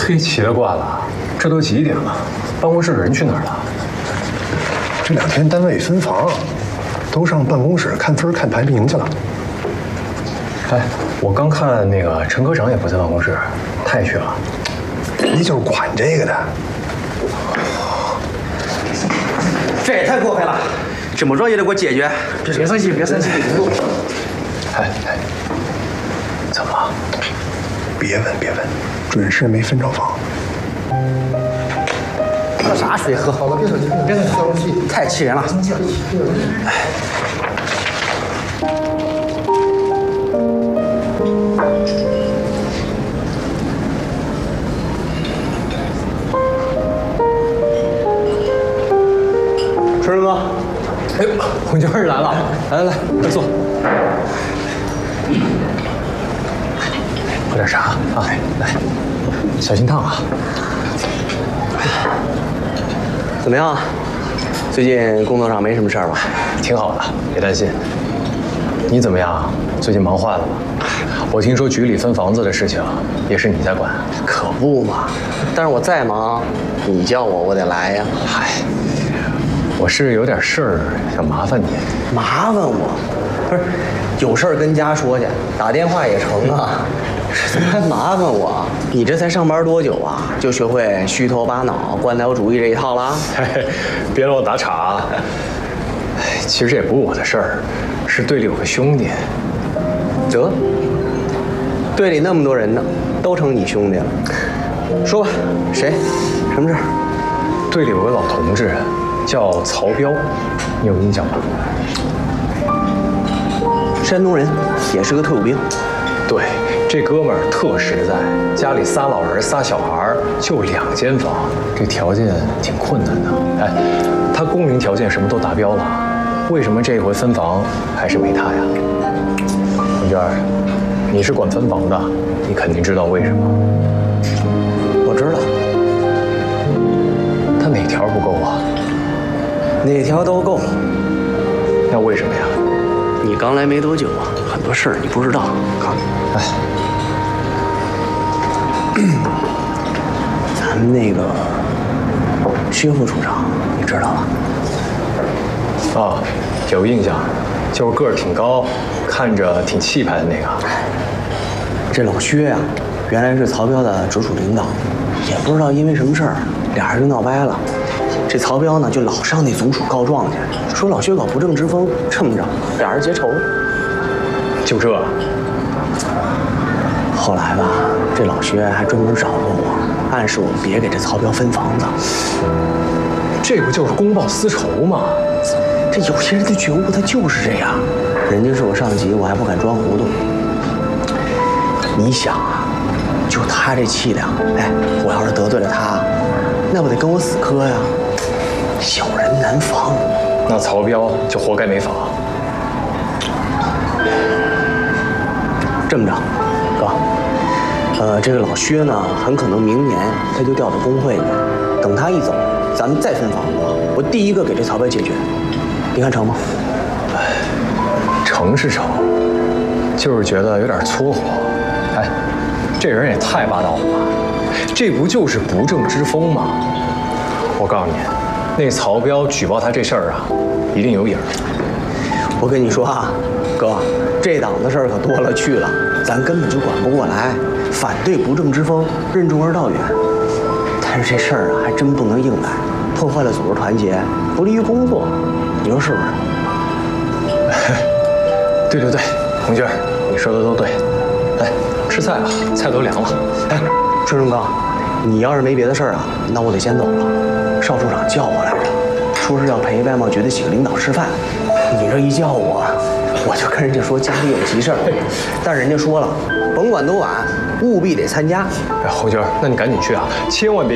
嘿，奇了怪了，这都几点了？办公室的人去哪儿了？ 这2天单位分房，都上办公室看分看排名去了。 哎，我刚看那个陈科长也不在办公室，他也去了。 人家就是管这个的。 这也太过分了，这么着也得给我解决。别生气，别生气。 哎，怎么了？ 别问，准是没分着房。 喝啥水喝？好了，别生气，别生气，太气人了。哎。春儿哥， 哎呦，洪娟来了，来，快坐。喝点茶啊，来，小心烫啊。 怎么样？最近工作上没什么事儿吧？ 挺好的，别担心。你怎么样？最近忙坏了吧？我听说局里分房子的事情也是你在管。 可不嘛，但是我再忙，你叫我我得来呀。 嗨，我是有点事儿想麻烦你。 麻烦我？不是，有事儿跟家说去，打电话也成啊。怎么还麻烦我？你这才上班多久啊？就学会虚头巴脑、官僚主义这一套了？ 嘿，别让我打岔啊！其实这也不是我的事儿，是队里有个兄弟。 得，队里那么多人呢，都成你兄弟了。说吧，谁？什么事儿？ 队里有个老同志，叫曹彪，你有印象吧？ 山东人，也是个退伍兵。 对，这哥们儿特实在，家里仨老人仨小孩，就2间房，这条件挺困难的。哎，他工龄条件什么都达标了，为什么这回分房还是没他呀？红娟，你是管分房的，你肯定知道为什么。 我知道。 他哪条不够啊？ 哪条都够。 那为什么呀？ 你刚来没多久啊，很多事儿你不知道。告诉你， 哎， 咱们那个薛副处长，你知道吧？ 啊，有印象，就是个儿挺高，看着挺气派的那个。 这老薛呀，原来是曹彪的直属领导，也不知道因为什么事儿，俩人就闹掰了。这曹彪呢，就老上那总署告状去，说老薛搞不正之风，这么着，俩人结仇了。 就这？ 后来吧，这老薛还专门找过我，暗示我们别给这曹彪分房子。 这不就是公报私仇吗？ 这有些人的觉悟他就是这样，人家是我上级，我还不敢装糊涂。你想啊，就他这气量，哎，我要是得罪了他，那不得跟我死磕呀？小人难防。 那曹彪就活该没房。 这么着，哥，这个老薛呢，很可能明年他就调到工会里，等他一走，咱们再分房子，我第一个给这曹彪解决，你看成吗？ 成是成，就是觉得有点搓火。哎，这人也太霸道了吧！这不就是不正之风吗？我告诉你，那曹彪举报他这事儿啊，一定有影儿。 我跟你说啊，哥，这档子事儿可多了去了，咱根本就管不过来。反对不正之风，任重而道远。但是这事儿啊，还真不能硬来，破坏了组织团结，不利于工作，你说是不是？ 对，红军，你说的都对。来，吃菜吧，菜都凉了。 哎，春荣哥，你要是没别的事儿啊，那我得先走了。邵处长叫我来着，说是要陪外贸局的几个领导吃饭。你这一叫我，我就跟人家说家里有急事儿，但人家说了，甭管多晚，务必得参加。 红军，那你赶紧去啊，千万别。